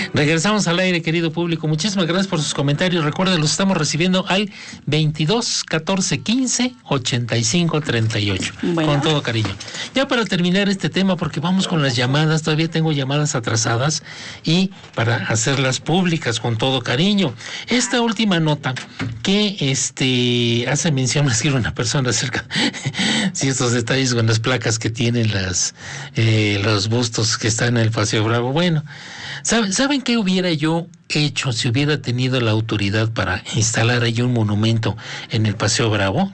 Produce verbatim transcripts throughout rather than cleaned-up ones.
Regresamos al aire, querido público. Muchísimas gracias por sus comentarios. Recuerden, los estamos recibiendo al veintidós catorce quince ochenta y cinco treinta y ocho. Bueno. Con todo cariño. Ya para terminar este tema, porque vamos con las llamadas, todavía tengo llamadas atrasadas y para hacerlas públicas con todo cariño. Esta última nota que este hace mención, me escribe una persona acerca de ciertos detalles con las placas que tienen las eh, los bustos que están en el Paseo Bravo. Bueno, ¿saben, ¿saben qué hubiera yo hecho si hubiera tenido la autoridad para instalar ahí un monumento en el Paseo Bravo?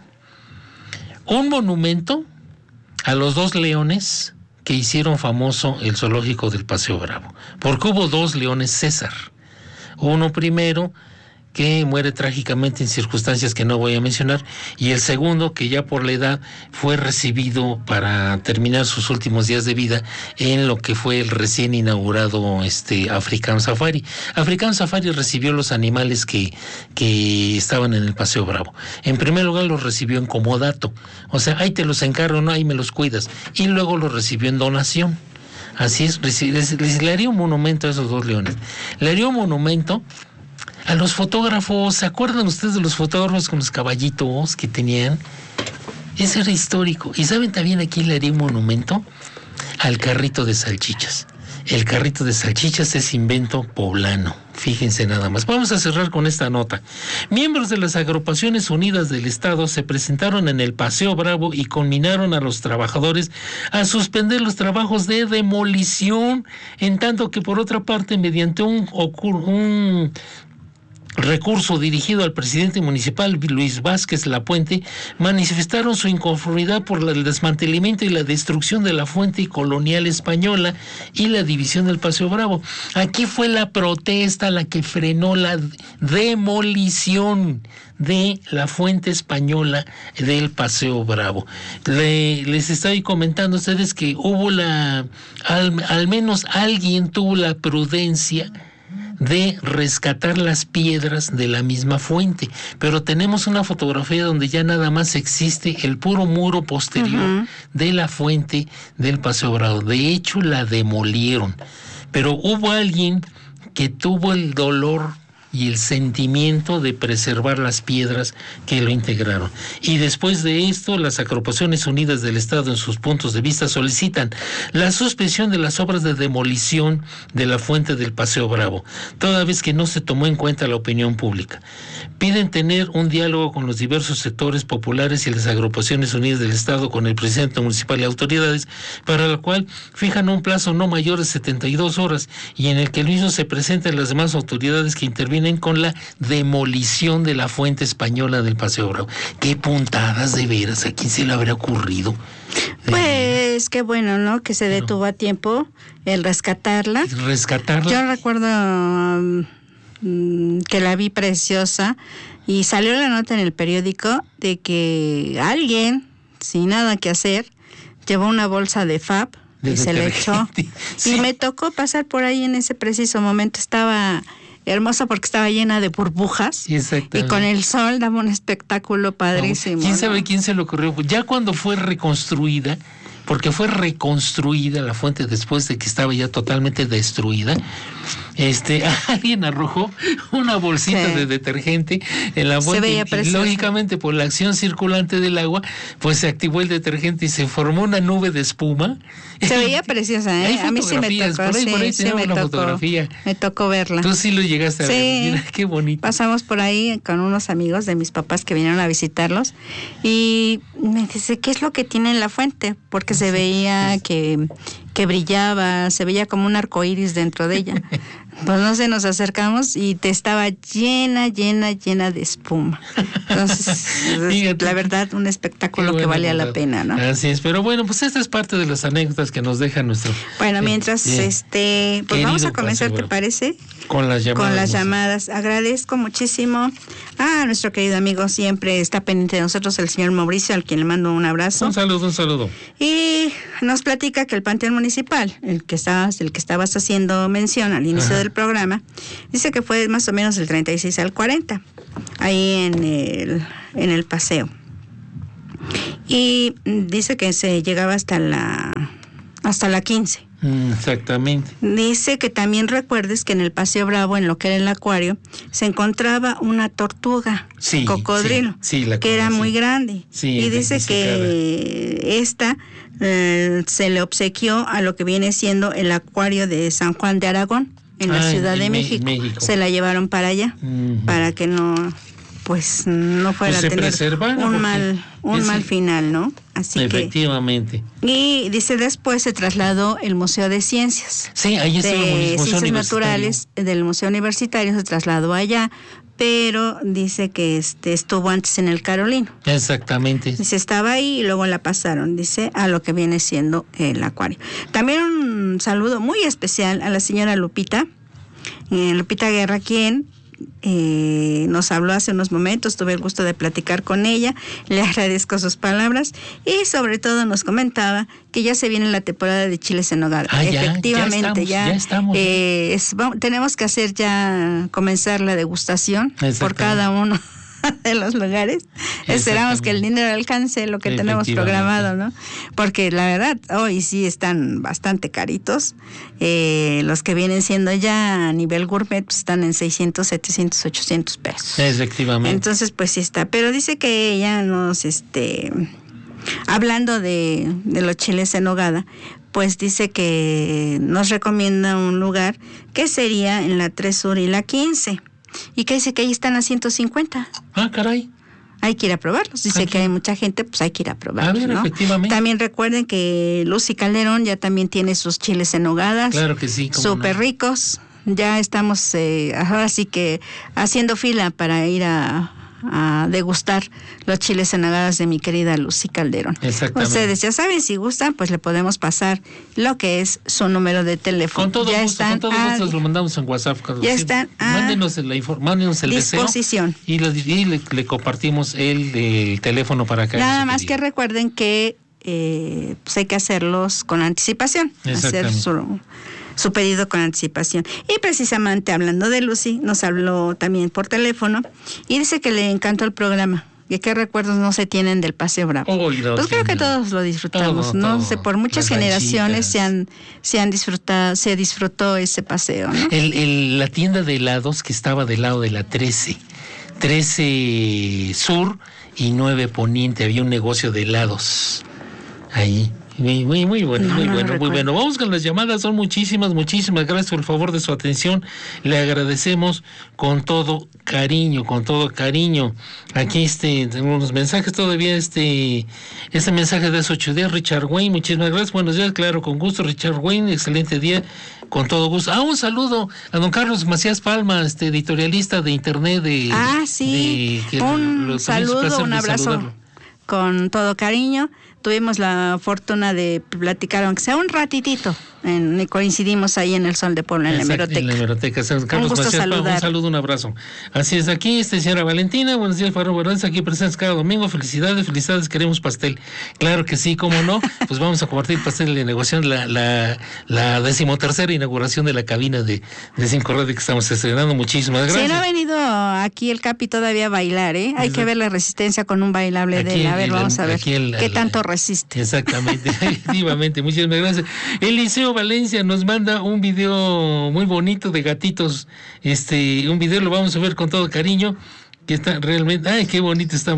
Un monumento a los dos leones que hicieron famoso el zoológico del Paseo Bravo, porque hubo dos leones César. Uno primero que muere trágicamente en circunstancias que no voy a mencionar, y el segundo que ya por la edad fue recibido para terminar sus últimos días de vida en lo que fue el recién inaugurado este African Safari. African Safari recibió los animales que, que estaban en el Paseo Bravo. En primer lugar los recibió en comodato, o sea, ahí te los encargo, no, ahí me los cuidas, y luego los recibió en donación. Así es, les, les, le haría un monumento a esos dos leones. Le haría un monumento a los fotógrafos. ¿Se acuerdan ustedes de los fotógrafos con los caballitos que tenían? Ese era histórico. ¿Y saben también a quién le haría un monumento? Al carrito de salchichas. El carrito de salchichas es invento poblano. Fíjense nada más. Vamos a cerrar con esta nota. Miembros de las Agrupaciones Unidas del Estado se presentaron en el Paseo Bravo y conminaron a los trabajadores a suspender los trabajos de demolición, en tanto que por otra parte, mediante un, un recurso dirigido al presidente municipal Luis Vázquez Lapuente, manifestaron su inconformidad por el desmantelamiento y la destrucción de la fuente colonial española y la división del Paseo Bravo. Aquí fue la protesta la que frenó la demolición de la fuente española del Paseo Bravo. Le, les estoy comentando a ustedes que hubo la, al, al menos alguien tuvo la prudencia de rescatar las piedras de la misma fuente, pero tenemos una fotografía donde ya nada más existe el puro muro posterior uh-huh. de la fuente del Paseo Bravo. De hecho, la demolieron, pero hubo alguien que tuvo el dolor y el sentimiento de preservar las piedras que lo integraron. Y después de esto, las Agrupaciones Unidas del Estado, en sus puntos de vista, solicitan la suspensión de las obras de demolición de la fuente del Paseo Bravo, toda vez que no se tomó en cuenta la opinión pública. Piden tener un diálogo con los diversos sectores populares y las Agrupaciones Unidas del Estado, con el presidente municipal y autoridades, para lo cual fijan un plazo no mayor de setenta y dos horas, y en el que el mismo se presenten las demás autoridades que intervienen con la demolición de la fuente española del Paseo Bravo. Qué puntadas, de veras, ¿a quién se le habrá ocurrido? Pues qué bueno, ¿no? Que se detuvo a tiempo el rescatarla. Rescatarla. Yo recuerdo um, que la vi preciosa y salió la nota en el periódico de que alguien, sin nada que hacer, llevó una bolsa de Fab de y se le echó. Sí. Y me tocó pasar por ahí en ese preciso momento. Estaba hermosa porque estaba llena de burbujas y con el sol daba un espectáculo padrísimo. ¿Quién sabe ¿no? quién se le ocurrió? Ya cuando fue reconstruida, porque fue reconstruida la fuente después de que estaba ya totalmente destruida, este alguien arrojó una bolsita sí. de detergente en la fuente y, y lógicamente por la acción circulante del agua pues se activó el detergente y se formó una nube de espuma. Se veía preciosa, ¿eh? A mí sí me tocó, por ahí, sí, por ahí sí tenemos me la tocó, fotografía. Me tocó verla. Tú sí lo llegaste a sí. ver, mira qué bonito. Pasamos por ahí con unos amigos de mis papás que vinieron a visitarlos y me dice, ¿qué es lo que tiene en la fuente? Porque se veía que, que brillaba, se veía como un arco iris dentro de ella. Pues no sé, nos acercamos y te estaba llena, llena, llena de espuma. Entonces, la verdad, un espectáculo bueno, que valía verdad. la pena, ¿no? Así es, pero bueno, pues esta es parte de las anécdotas que nos deja nuestro... Bueno, mientras, eh, este, pues vamos a comenzar, ¿te parece? Con las llamadas. Con las llamadas. Agradezco muchísimo a nuestro querido amigo, siempre está pendiente de nosotros, el señor Mauricio, al quien le mando un abrazo. Un saludo, un saludo. Y nos platica que el Panteón Municipal, el que estabas, el que estabas haciendo mención al inicio Ajá. del programa, dice que fue más o menos del treinta y seis al cuarenta, ahí en el, en el paseo. Y dice que se llegaba hasta la hasta la quince. Exactamente. Dice que también recuerdes que en el Paseo Bravo, en lo que era el acuario, se encontraba una tortuga, sí, cocodrilo, sí, sí, la que era sí. muy grande. Sí, y dice que esta eh, se le obsequió a lo que viene siendo el acuario de San Juan de Aragón, en la ah, Ciudad en de México. México. Se la llevaron para allá, uh-huh. para que no... pues no fuera pues a tener un mal un ese, mal final, ¿no? Así efectivamente. Que, y dice después se trasladó el Museo de Ciencias. Sí, ahí está el Museo Ciencias Naturales del Museo Universitario se trasladó allá, pero dice que este estuvo antes en el Carolino. Exactamente. Dice estaba ahí y luego la pasaron, dice, a lo que viene siendo el acuario. También un saludo muy especial a la señora Lupita, eh, Lupita Guerra, quien Eh, nos habló hace unos momentos, tuve el gusto de platicar con ella, le agradezco sus palabras y sobre todo nos comentaba que ya se viene la temporada de chiles en nogada. Ah, ya, efectivamente, ya, ya, estamos, ya estamos. Eh, es, vamos, tenemos que hacer ya, comenzar la degustación por cada uno de los lugares. Esperamos que el dinero alcance lo que tenemos programado, ¿no? Porque la verdad, hoy sí están bastante caritos. Eh, los que vienen siendo ya a nivel gourmet pues están en seiscientos, setecientos, ochocientos pesos. Efectivamente. Entonces, pues sí está. Pero dice que ella nos, este, hablando de, de los chiles en nogada, pues dice que nos recomienda un lugar que sería en la tres Sur y la quince. Y que dice que ahí están a ciento cincuenta. Ah, caray. Hay que ir a probarlos. Dice Aquí. que hay mucha gente, pues hay que ir a probarlos, a ver, ¿no? Efectivamente. También recuerden que Lucy Calderón ya también tiene sus chiles en nogadas. Claro que sí. Súper no. ricos. Ya estamos eh, ahora sí que haciendo fila para ir a, a degustar los chiles en nogadas de mi querida Lucy Calderón. Exactamente. Ustedes ya saben, si gustan, pues le podemos pasar lo que es su número de teléfono. Con todo ya gusto, están con todo gusto lo mandamos en WhatsApp. Ya están a mándenos el, mándenos el disposición. deseo y, le, y le, le compartimos el, el teléfono para que nada más que recuerden que eh, pues hay que hacerlos con anticipación, hacer su, su pedido con anticipación. Y precisamente hablando de Lucy, nos habló también por teléfono y dice que le encantó el programa. ¿Y qué recuerdos no se tienen del Paseo Bravo? Oh, pues creo que todos lo disfrutamos, todo, ¿no? Todo. sé, por muchas Las generaciones se han, se han disfrutado, se disfrutó ese paseo, ¿no? El, el, la tienda de helados que estaba del lado de la trece, trece Sur y nueve Poniente, había un negocio de helados ahí. Muy, muy, muy bueno, no, muy no bueno, recuerdo. muy bueno. Vamos con las llamadas, son muchísimas, muchísimas gracias por el favor de su atención. Le agradecemos con todo cariño, con todo cariño. Aquí este, tengo unos mensajes todavía, este, este mensaje de hace ocho días, Richard Wayne, muchísimas gracias. Buenos días, claro, con gusto, Richard Wayne, excelente día, con todo gusto. Ah, un saludo a don Carlos Macías Palma, este editorialista de internet de. Ah, sí, de, que un lo, saludo, un abrazo. Saludarlo. Con todo cariño. Tuvimos la fortuna de platicar, aunque sea un ratitito, en, coincidimos ahí en el Sol de Puebla, en Exacto, la hemeroteca. En la hemeroteca. Carlos un gusto Macías, saludar. Un saludo, un abrazo. Así es, aquí, este, señora Valentina, buenos días, Farro Buenos aquí presentes cada domingo, felicidades, felicidades, queremos pastel. Claro que sí, cómo no, pues vamos a compartir pastel de negociación, la, la, la decimotercera inauguración de la cabina de, de Cinco Radio que estamos estrenando, muchísimas gracias. Si no ha venido aquí el Capi todavía a bailar, ¿eh? Hay Exacto. que ver la resistencia con un bailable aquí de él, a ver, el, vamos a ver el, qué el, tanto resiste. Exactamente, efectivamente, muchísimas gracias. Eliseo Valencia nos manda un video muy bonito de gatitos, este, un video lo vamos a ver con todo cariño, que está realmente, ay, qué bonito está.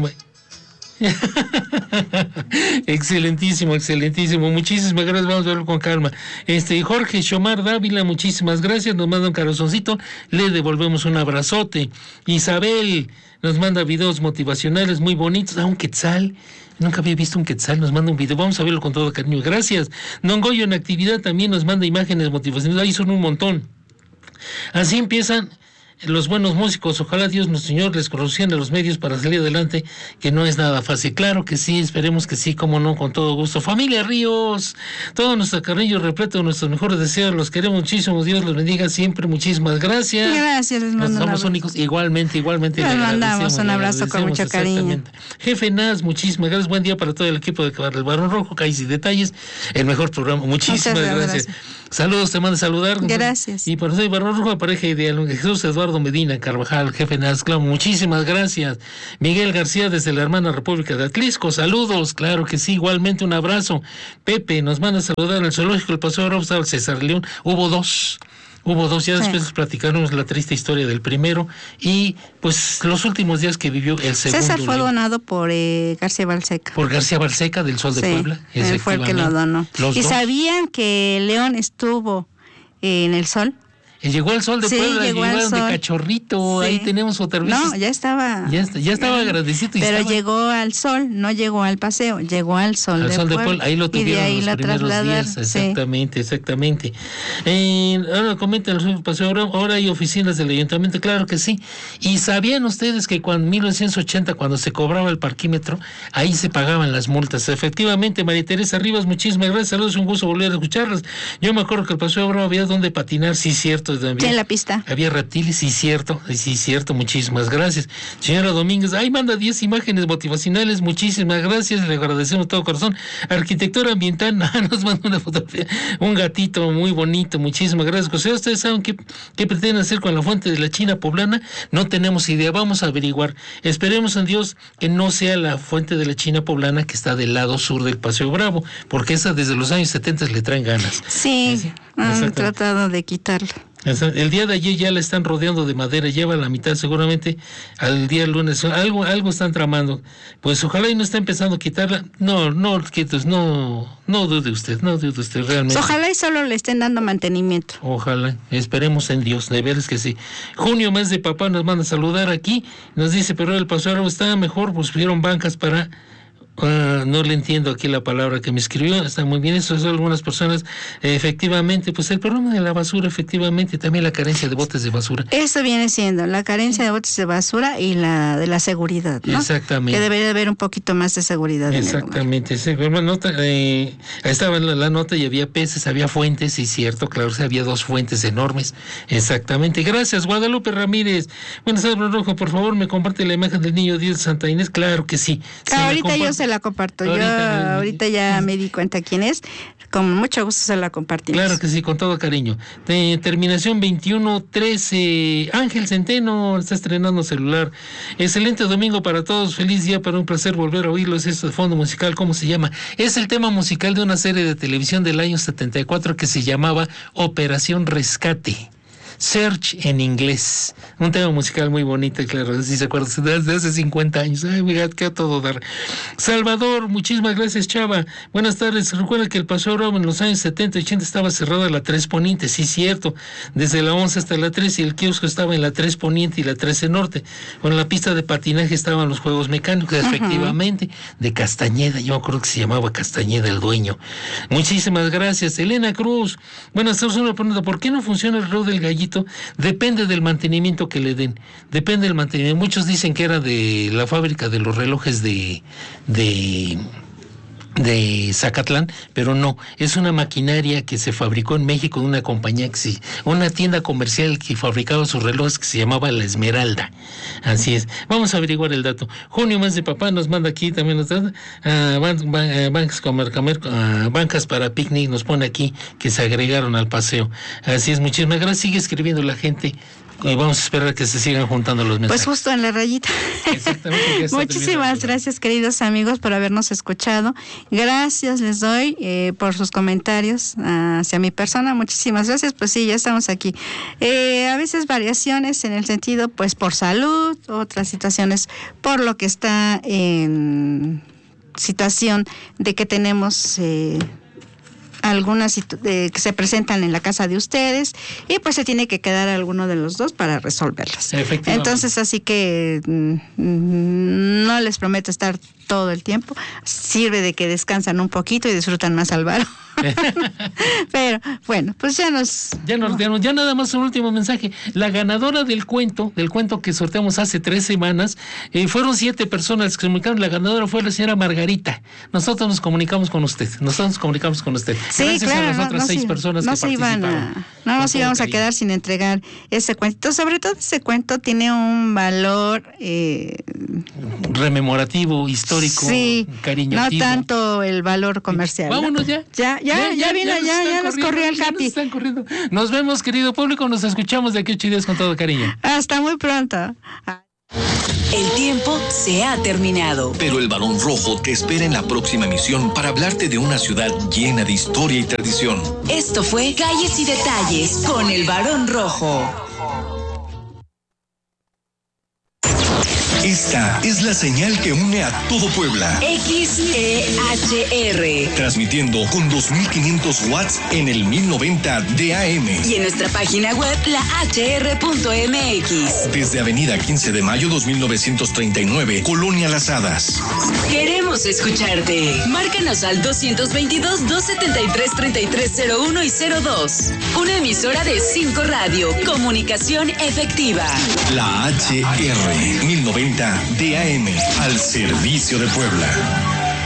excelentísimo, excelentísimo, muchísimas gracias, vamos a verlo con calma. Este, Jorge Xomar Dávila, muchísimas gracias, nos manda un corazoncito, le devolvemos un abrazote. Isabel nos manda videos motivacionales muy bonitos, ah, un quetzal. Nunca había visto un quetzal, nos manda un video, vamos a verlo con todo cariño, gracias. Don Goyo en actividad también nos manda imágenes motivacionales, ahí son un montón. Así empiezan los buenos músicos, ojalá Dios nuestro Señor les conociera los medios para salir adelante, que no es nada fácil. Claro que sí, esperemos que sí, como no, con todo gusto. Familia Ríos, todo nuestro cariño repleto de nuestros mejores deseos, los queremos muchísimo, Dios los bendiga siempre, muchísimas gracias. Gracias, les mando Somos únicos, igualmente, igualmente. Les mandamos un abrazo con mucho cariño. Jefe Naz, muchísimas gracias, buen día para todo el equipo de El Barón Rojo, calles y detalles, el mejor programa, muchísimas gracias. gracias. Saludos, te mando a saludar. Gracias. Y por soy Barón Rojo, pareja ideal, Jesús Eduardo Medina Carvajal, jefe de Nazclam, muchísimas gracias. Miguel García desde la hermana República de Atlisco, saludos, claro que sí, igualmente un abrazo. Pepe nos manda a saludar en el zoológico del Paseo Bravo, estaba el César León, hubo dos. Hubo dos, ya sí. Después platicaron la triste historia del primero y pues los últimos días que vivió el segundo. César fue león. donado por eh, García Balseca. Por García Balseca del Sol de sí, Puebla. Él fue el que lo donó. Los ¿Y dos. sabían que León estuvo eh, en el Sol? Llegó al Sol de sí, Puebla, llegó llegaron de sol. cachorrito, sí. Ahí tenemos otra vez. No, ya estaba. Ya, ya estaba agradecido. Y pero estaba... llegó al Sol, no llegó al paseo, llegó al Sol, al de, sol Puebla, de Puebla. Ahí lo tuvieron y de ahí los la primeros días. Exactamente, sí. exactamente. Eh, ahora comenten el paseo, ahora, ahora hay oficinas del ayuntamiento, claro que sí. Y sabían ustedes que cuando en mil novecientos ochenta, cuando se cobraba el parquímetro, ahí se pagaban las multas. Efectivamente, María Teresa Rivas, muchísimas gracias, saludos, un gusto volver a escucharlas. Yo me acuerdo que el paseo Bravo había donde patinar, sí, cierto. Había, sí, en la pista. Había reptiles, sí, cierto, sí, cierto, muchísimas gracias. Señora Domínguez, ahí manda diez imágenes motivacionales, muchísimas gracias, le agradecemos de todo corazón. Arquitectura ambiental, nos manda una fotografía, un gatito muy bonito, muchísimas gracias. José, ¿ustedes saben qué, qué pretenden hacer con la fuente de la China poblana? No tenemos idea, vamos a averiguar. Esperemos en Dios que no sea la fuente de la China poblana que está del lado sur del Paseo Bravo, porque esa desde los años setenta le traen ganas. Sí, sí han tratado de quitarla. El día de ayer ya la están rodeando de madera, lleva la mitad seguramente al día lunes, algo algo están tramando. Pues ojalá y no está empezando a quitarla. No, no, quietos, no, no dude usted, no dude usted realmente. Pues ojalá y solo le estén dando mantenimiento. Ojalá, esperemos en Dios, de veras que sí. Junio, mes de papá, nos manda a saludar aquí, nos dice, pero el paseo está mejor, pues pusieron bancas para... Uh, no le entiendo aquí la palabra que me escribió, está muy bien, eso son algunas personas, eh, efectivamente, pues el problema de la basura, efectivamente, también la carencia de botes de basura. Eso viene siendo la carencia de botes de basura y la de la seguridad, ¿no? Exactamente. Que debería haber un poquito más de seguridad. Exactamente, sí, bueno, nota, eh, estaba la, la nota y había peces, había fuentes, sí, cierto, claro, sí, había dos fuentes enormes, exactamente. Gracias, Guadalupe Ramírez. Buenas tardes, Rojo, por favor, me comparte la imagen del niño Dios de Santa Inés, claro que sí. Ahorita yo se la comparto. Ahorita, Yo ahorita ya me di cuenta quién es. Con mucho gusto se la compartimos. Claro que sí, con todo cariño. De terminación veintiuno trece. Ángel Centeno está estrenando celular. Excelente domingo para todos. Feliz día, para un placer volver a oírlos. Este fondo musical, ¿cómo se llama? Es el tema musical de una serie de televisión del año setenta y cuatro que se llamaba Operación Rescate. Search en inglés, un tema musical muy bonito, claro, si se acuerdan, desde hace cincuenta años, ay, mira, que a todo dar. Salvador, muchísimas gracias, Chava, buenas tardes. Recuerda que el Paseo Bravo en los años setenta y ochenta estaba cerrada la tres Poniente, sí, cierto, desde la once hasta la tres, y el kiosco estaba en la tres Poniente y la trece Norte. Bueno, en la pista de patinaje estaban los juegos mecánicos, uh-huh. efectivamente, de Castañeda, yo me acuerdo que se llamaba Castañeda el dueño. Muchísimas gracias. Elena Cruz, buenas tardes, una pregunta, ¿por qué no funciona el reloj del gallito? Depende del mantenimiento que le den, depende del mantenimiento. Muchos dicen que era de la fábrica de los relojes de de de Zacatlán, pero no, es una maquinaria que se fabricó en México de una compañía que sí, una tienda comercial que fabricaba sus relojes que se llamaba La Esmeralda. Así es. Vamos a averiguar el dato. Junio, mes de papá, nos manda aquí también nos da uh, ban, ban, uh, bancas, comer, comer, uh, bancas para picnic, nos pone aquí que se agregaron al paseo. Así es, muchísimas gracias. Sigue escribiendo la gente. Y vamos a esperar a que se sigan juntando los mensajes. Pues justo en la rayita. Exactamente. Muchísimas gracias, queridos amigos, por habernos escuchado. Gracias les doy eh, por sus comentarios hacia mi persona. Muchísimas gracias. Pues sí, ya estamos aquí. Eh, a veces variaciones en el sentido, pues por salud, otras situaciones por lo que está en situación de que tenemos... Eh, algunas eh, que se presentan en la casa de ustedes y pues se tiene que quedar alguno de los dos para resolverlas. Entonces así que mm, no les prometo estar todo el tiempo, sirve de que descansan un poquito y disfrutan más al bar. Pero bueno, pues ya nos... Ya nos ya, ya nada más un último mensaje. La ganadora del cuento, del cuento que sorteamos hace tres semanas, eh, fueron siete personas que se comunicaron. La ganadora fue la señora Margarita. Nosotros nos comunicamos con usted. Nosotros nos comunicamos con usted. Sí, gracias claro, a las no, otras no seis se, personas no que se participaron. Iban a, no nos íbamos a quedar sin entregar ese cuento. Sobre todo ese cuento tiene un valor... Eh, rememorativo, histórico, sí, cariñoso. No tanto perdió el valor comercial. Vámonos ya. Ya, ya, ya, ya vino, ya, ya, ya nos corrió el Happy. Nos están corriendo. Nos vemos, querido público, nos escuchamos de aquí ocho días con todo cariño. Hasta muy pronto. El tiempo se ha terminado. Pero el Barón Rojo te espera en la próxima emisión para hablarte de una ciudad llena de historia y tradición. Esto fue Calles y Detalles con el Barón Rojo. Esta es la señal que une a todo Puebla. X E H R. Transmitiendo con dos mil quinientos watts en el mil noventa de A M. Y en nuestra página web, la h r punto m x. Desde Avenida quince de mayo dos mil novecientos treinta y nueve, Colonia Las Hadas. Queremos escucharte. Márcanos al dos dos dos, dos siete tres, tres tres cero uno y cero dos. Una emisora de cinco Radio. Comunicación efectiva. La H R mil noventa de A M al servicio de Puebla.